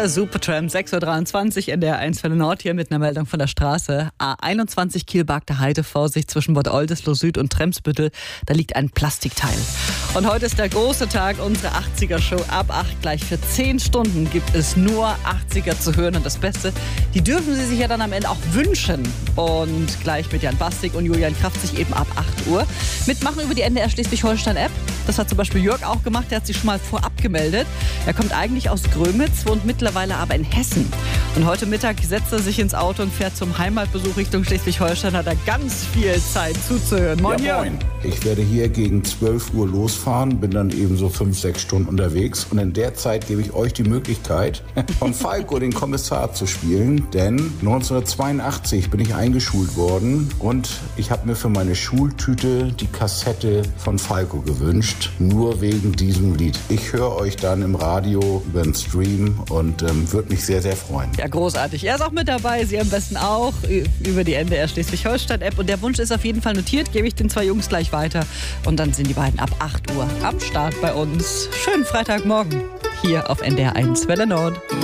Supertramp, 6.23 Uhr in der 1 Welle Nord hier mit einer Meldung von der Straße. A21 Kielbarkter Heide, Vorsicht zwischen Bad Oldesloe Süd und Tremsbüttel. Da liegt ein Plastikteil. Und heute ist der große Tag unserer 80er-Show. Ab 8 gleich für 10 Stunden gibt es nur 80er zu hören. Und das Beste, die dürfen Sie sich ja dann am Ende auch wünschen. Und gleich mit Jan Bastik und Julian Kraft sich eben ab 8 Uhr mitmachen über die NDR Schleswig-Holstein-App. Das hat zum Beispiel Jörg auch gemacht. Der hat sich schon mal vorab gemeldet. Er kommt eigentlich aus Grömitz, wohnt mittlerweile aber in Hessen. Und heute Mittag setzt er sich ins Auto und fährt zum Heimatbesuch Richtung Schleswig-Holstein. Hat er ganz viel Zeit zuzuhören. Moin, ja, moin. Ich werde hier gegen 12 Uhr losfahren, bin dann eben so 5-6 Stunden unterwegs. Und in der Zeit gebe ich euch die Möglichkeit, von Falco den Kommissar zu spielen. Denn 1982 bin ich eingeschult worden und ich habe mir für meine Schultüte die Kassette von Falco gewünscht. Nur wegen diesem Lied. Ich höre euch dann im Radio über den Stream und würde mich sehr, sehr freuen. Ja, großartig. Er ist auch mit dabei. Sie am besten auch über die NDR Schleswig-Holstein-App. Und der Wunsch ist auf jeden Fall notiert. Gebe ich den 2 Jungs gleich weiter. Und dann sind die beiden ab 8 Uhr am Start bei uns. Schönen Freitagmorgen hier auf NDR 1 Welle Nord.